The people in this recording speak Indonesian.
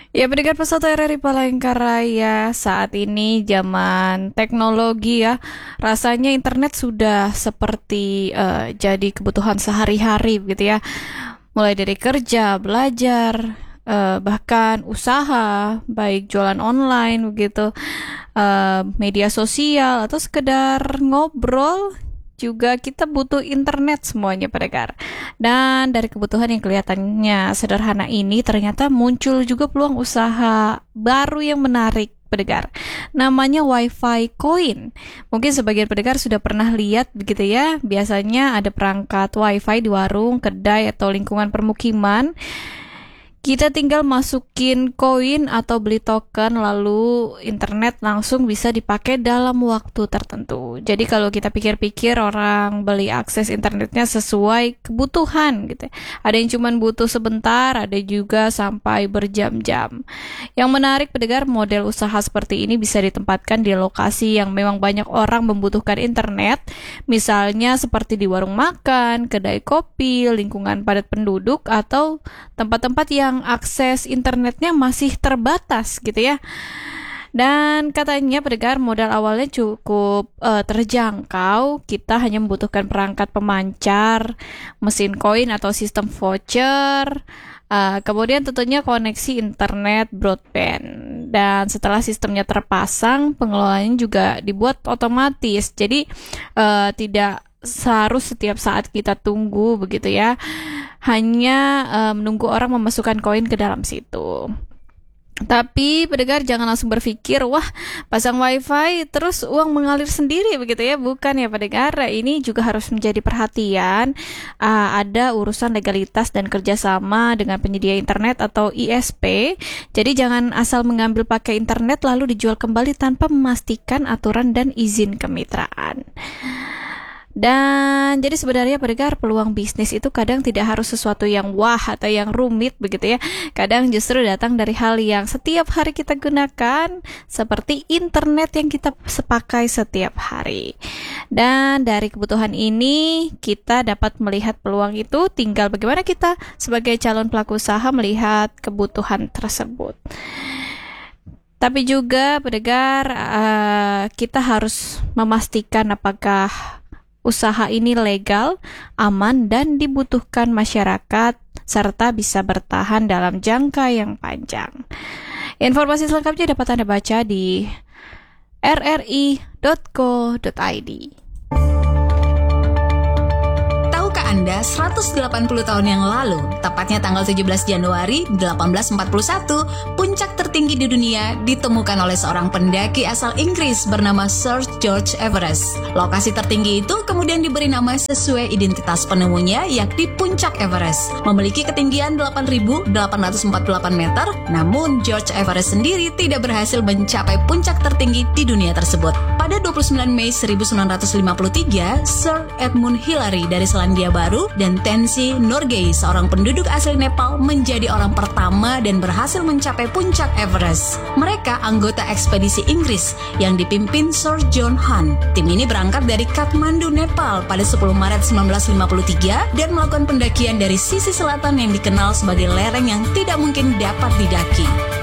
Ya, pendengar pesawat RRI Palangkaraya, saat ini zaman teknologi ya, rasanya internet sudah seperti jadi kebutuhan sehari-hari begitu ya. Mulai dari kerja, belajar, bahkan usaha, baik jualan online begitu, media sosial atau sekedar ngobrol juga kita butuh internet semuanya pendengar. Dan dari kebutuhan yang kelihatannya sederhana ini ternyata muncul juga peluang usaha baru yang menarik pendengar. Namanya WiFi Coin. Mungkin sebagian pendengar sudah pernah lihat begitu ya. Biasanya ada perangkat WiFi di warung, kedai atau lingkungan permukiman. Kita tinggal masukin koin atau beli token, lalu internet langsung bisa dipakai dalam waktu tertentu. Jadi kalau kita pikir-pikir, orang beli akses internetnya sesuai kebutuhan gitu. Ada yang cuma butuh sebentar, ada juga sampai berjam-jam. Yang menarik pendengar, model usaha seperti ini bisa ditempatkan di lokasi yang memang banyak orang membutuhkan internet. Misalnya seperti di warung makan, kedai kopi, lingkungan padat penduduk, atau tempat-tempat yang akses internetnya masih terbatas gitu ya. Dan katanya pendengar modal awalnya cukup terjangkau. Kita hanya membutuhkan perangkat pemancar, mesin koin atau sistem voucher, kemudian tentunya koneksi internet broadband. Dan setelah sistemnya terpasang, pengelolaannya juga dibuat otomatis. Jadi tidak seharus setiap saat kita tunggu begitu ya. Hanya menunggu orang memasukkan koin ke dalam situ. Tapi pendengar jangan langsung berpikir, wah pasang wifi terus uang mengalir sendiri begitu ya. Bukan ya pendengar, ini juga harus menjadi perhatian. Ada urusan legalitas dan kerjasama dengan penyedia internet atau ISP. Jadi jangan asal mengambil pakai internet lalu dijual kembali tanpa memastikan aturan dan izin kemitraan. Dan jadi sebenarnya pendengar, peluang bisnis itu kadang tidak harus sesuatu yang wah atau yang rumit begitu ya. Kadang justru datang dari hal yang setiap hari kita gunakan, seperti internet yang kita pakai setiap hari. Dan dari kebutuhan ini kita dapat melihat peluang itu, tinggal bagaimana kita sebagai calon pelaku usaha melihat kebutuhan tersebut. Tapi juga pendengar, kita harus memastikan apakah usaha ini legal, aman, dan dibutuhkan masyarakat, serta bisa bertahan dalam jangka yang panjang. Informasi selengkapnya dapat Anda baca di rri.co.id. Anda 180 tahun yang lalu, tepatnya tanggal 17 Januari 1841, puncak tertinggi di dunia ditemukan oleh seorang pendaki asal Inggris bernama Sir George Everest. Lokasi tertinggi itu kemudian diberi nama sesuai identitas penemunya, yakni Puncak Everest. Memiliki ketinggian 8.848 meter, namun George Everest sendiri tidak berhasil mencapai puncak tertinggi di dunia tersebut. Pada 29 Mei 1953, Sir Edmund Hillary dari Selandia Baru dan Tenzing Norgay, seorang penduduk asli Nepal, menjadi orang pertama dan berhasil mencapai puncak Everest. Mereka anggota ekspedisi Inggris yang dipimpin Sir John Hunt. Tim ini berangkat dari Kathmandu, Nepal pada 10 Maret 1953 dan melakukan pendakian dari sisi selatan yang dikenal sebagai lereng yang tidak mungkin dapat didaki.